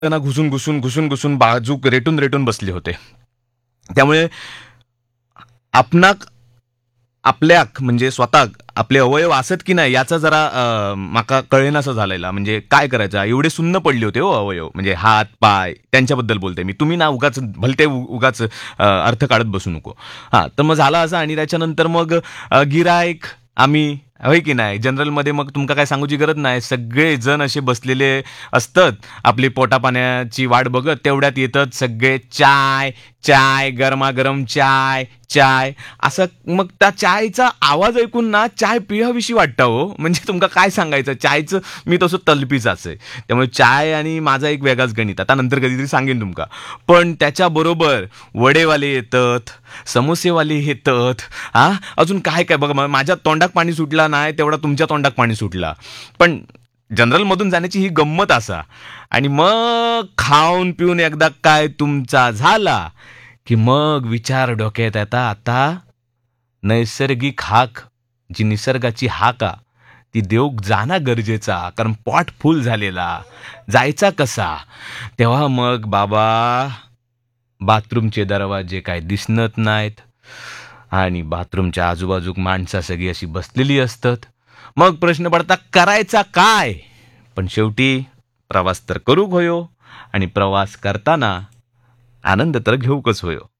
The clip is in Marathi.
त्यांना घुसून बाजूक रेटून रेटून बसले होते. त्यामुळे आपणाक आपल्याक म्हणजे स्वतःक आपले अवयव असत की नाही याचा जरा माका कळेनासं झालेला. म्हणजे काय करायचं, एवढे सुन्न पडले होते हो अवयव, म्हणजे हात पाय त्यांच्याबद्दल बोलते मी. तुम्ही ना उगाच भलते उगाच अर्थ काढत बसू नको. हा तर मग झाला असं, आणि त्याच्यानंतर मग गिरायक आम्ही होय की नाही, जनरलमध्ये मग तुमका काय सांगूची गरज नाही, सगळे जण असे बसलेले असतात आपली पोटापाण्याची वाट बघत. तेवढ्यात येतात सगळे चाय चाय, गरमागरम चाय चाय असं. मग त्या चायचा आवाज ऐकून ना चाय पियाविषयी वाटतं हो. म्हणजे तुमका काय सांगायचं, चायचं मी तसं तलपीचाच आहे. त्यामुळे चाय आणि माझा एक वेगळाच गणित, आता नंतर कधीतरी सांगेन तुमका. पण त्याच्याबरोबर वडेवाले येतात, समोसेवाले येतात, हा अजून काय काय बघा. माझ्या तोंडात पाणी सुटला नाही तेवढा तुमच्या तोंडात पाणी सुटला. पण जनरल मधून जाण्याची ही गंमत असा. आणि मग खाऊन पिऊन एकदा काय तुमचा झाला की मग विचार डोक्यात येता, आता नैसर्गिक हाक, जी निसर्गाची हाका, ती देऊक जाणं गरजेचा, कारण पोट फुल झालेला, जायचा कसा. तेव्हा मग बाबा बाथरूमचे दरवाजे काय दिसत नाहीत, आणि बाथरूमच्या आजूबाजूक माणसं सगळी अशी बसलेली असतात. मग प्रश्न पडता करायचा काय. पण शेवटी प्रवास तर करूक होयो, आणि प्रवास करताना आनंद तर घेऊकच होयो.